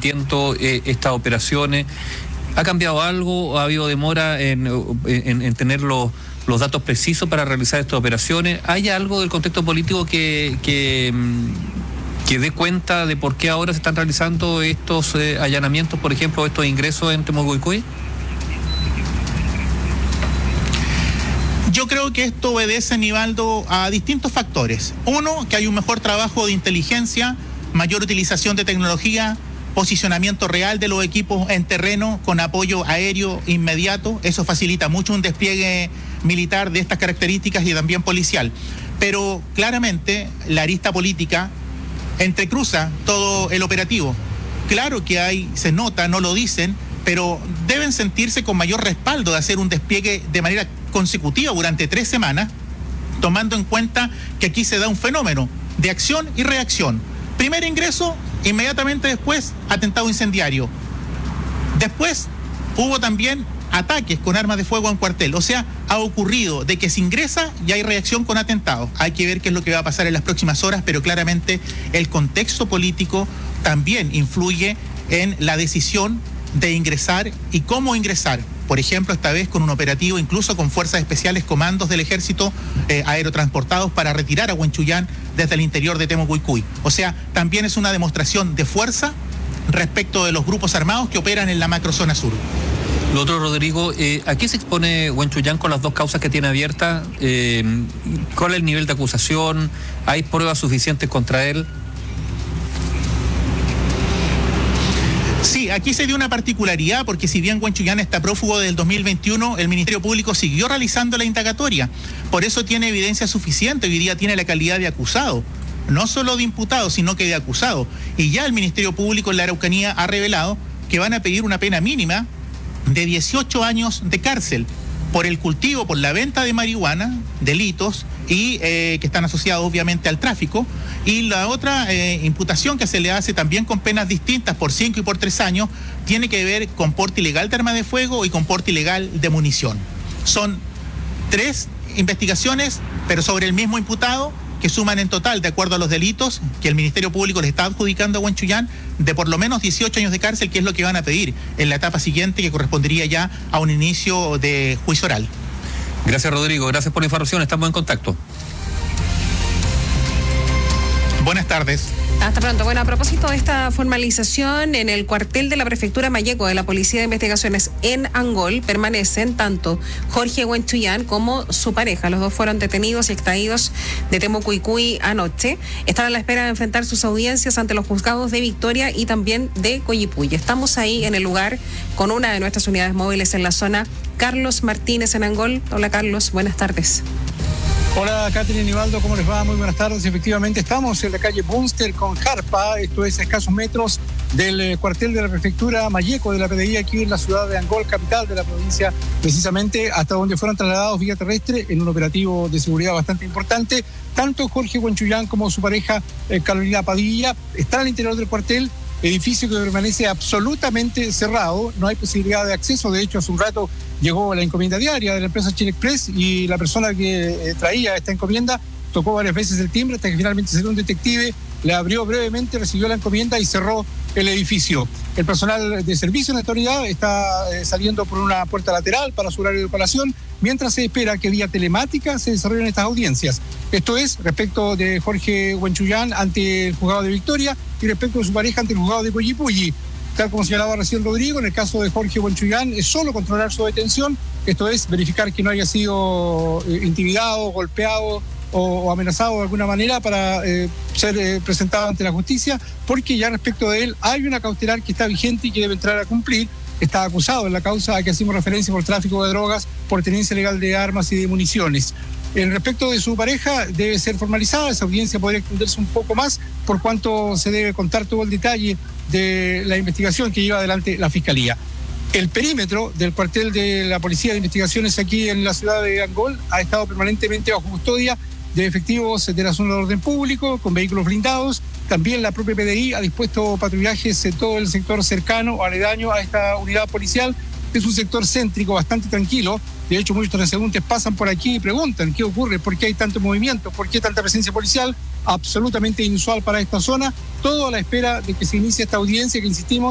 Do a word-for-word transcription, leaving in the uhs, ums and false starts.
transmitiendo eh, estas operaciones. ¿Ha cambiado algo? ¿Ha habido demora en, en, en tener los, los datos precisos para realizar estas operaciones? ¿Hay algo del contexto político que, que, que dé cuenta de por qué ahora se están realizando estos eh, allanamientos, por ejemplo, estos ingresos en Temucuicui? Yo creo que esto obedece, Nivaldo, a distintos factores. Uno, que hay un mejor trabajo de inteligencia, mayor utilización de tecnología, posicionamiento real de los equipos en terreno con apoyo aéreo inmediato. Eso facilita mucho un despliegue militar de estas características y también policial. Pero claramente la arista política entrecruza todo el operativo. Claro que hay, se nota, no lo dicen, pero deben sentirse con mayor respaldo de hacer un despliegue de manera consecutiva durante tres semanas, tomando en cuenta que aquí se da un fenómeno de acción y reacción. Primer ingreso, inmediatamente después, atentado incendiario. Después hubo también ataques con armas de fuego en cuartel. O sea, ha ocurrido de que se ingresa y hay reacción con atentados. Hay que ver qué es lo que va a pasar en las próximas horas, pero claramente el contexto político también influye en la decisión de ingresar y cómo ingresar. Por ejemplo, esta vez con un operativo, incluso con fuerzas especiales, comandos del ejército eh, aerotransportados para retirar a Huenchuyán desde el interior de Temucuicui. O sea, también es una demostración de fuerza respecto de los grupos armados que operan en la macrozona sur. Lo otro, Rodrigo, eh, ¿a qué se expone Huenchuyán con las dos causas que tiene abiertas? Eh, ¿Cuál es el nivel de acusación? ¿Hay pruebas suficientes contra él? Sí, aquí se dio una particularidad porque si bien Huenchuyán está prófugo del dos mil veintiuno, el Ministerio Público siguió realizando la indagatoria. Por eso tiene evidencia suficiente, hoy día tiene la calidad de acusado, no solo de imputado, sino que de acusado. Y ya el Ministerio Público en la Araucanía ha revelado que van a pedir una pena mínima de dieciocho años de cárcel por el cultivo, por la venta de marihuana, delitos, y eh, que están asociados obviamente al tráfico. Y la otra eh, imputación que se le hace también con penas distintas por cinco y por tres años, tiene que ver con porte ilegal de arma de fuego y con porte ilegal de munición. Son tres investigaciones, pero sobre el mismo imputado, que suman en total, de acuerdo a los delitos que el Ministerio Público le está adjudicando a Huenchuyán, de por lo menos dieciocho años de cárcel, que es lo que van a pedir en la etapa siguiente, que correspondería ya a un inicio de juicio oral. Gracias, Rodrigo. Gracias por la información. Estamos en contacto. Buenas tardes. Hasta pronto. Bueno, a propósito de esta formalización, en el cuartel de la Prefectura Malleco de la Policía de Investigaciones en Angol permanecen tanto Jorge Huenchuyán como su pareja. Los dos fueron detenidos y extraídos de Temucuicui anoche. Están a la espera de enfrentar sus audiencias ante los juzgados de Victoria y también de Coyipulli. Estamos ahí en el lugar con una de nuestras unidades móviles en la zona. Carlos Martínez en Angol. Hola, Carlos. Buenas tardes. Hola, Catherine, Nivaldo, ¿cómo les va? Muy buenas tardes. Efectivamente, estamos en la calle Bunster con Jarpa, esto es a escasos metros del eh, cuartel de la Prefectura Malleco de la P D I aquí en la ciudad de Angol, capital de la provincia, precisamente hasta donde fueron trasladados vía terrestre en un operativo de seguridad bastante importante. Tanto Jorge Huenchuyán como su pareja eh, Carolina Padilla están al interior del cuartel, edificio que permanece absolutamente cerrado, no hay posibilidad de acceso. De hecho, hace un rato llegó la encomienda diaria de la empresa Chile Express y la persona que eh, traía esta encomienda tocó varias veces el timbre hasta que finalmente salió un detective, le abrió brevemente, recibió la encomienda y cerró el edificio. El personal de servicio en la autoridad está eh, saliendo por una puerta lateral para su horario de operación, mientras se espera que vía telemática se desarrollen estas audiencias. Esto es respecto de Jorge Huenchuyán ante el juzgado de Victoria y respecto de su pareja ante el juzgado de Coyipulli. Tal como señalaba recién Rodrigo, en el caso de Jorge Huenchuyán es solo controlar su detención, esto es verificar que no haya sido eh, intimidado, golpeado o, o amenazado de alguna manera para eh, ser eh, presentado ante la justicia, porque ya respecto de él hay una cautelar que está vigente y que debe entrar a cumplir. Está acusado en la causa a que hacemos referencia por tráfico de drogas, por tenencia ilegal de armas y de municiones. En respecto de su pareja, debe ser formalizada, esa audiencia podría extenderse un poco más, por cuanto se debe contar todo el detalle de la investigación que lleva adelante la Fiscalía. El perímetro del cuartel de la Policía de Investigaciones aquí en la ciudad de Angol ha estado permanentemente bajo custodia de efectivos de la zona de orden público, con vehículos blindados. También la propia P D I ha dispuesto patrullajes en todo el sector cercano o aledaño a esta unidad policial. Es un sector céntrico, bastante tranquilo. De hecho, muchos transeúntes pasan por aquí y preguntan qué ocurre, por qué hay tanto movimiento, por qué tanta presencia policial. Absolutamente inusual para esta zona. Todo a la espera de que se inicie esta audiencia que, insistimos,